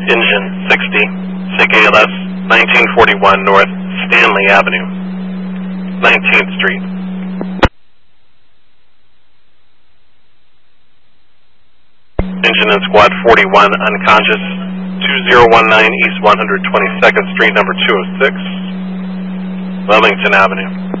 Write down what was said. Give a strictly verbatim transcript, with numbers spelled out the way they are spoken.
Engine sixty, S I G A L S nineteen forty-one North Stanley Avenue, nineteenth Street. Engine in Squad forty-one unconscious, two zero one nine East one hundred twenty-second Street, number two oh six, Wilmington Avenue.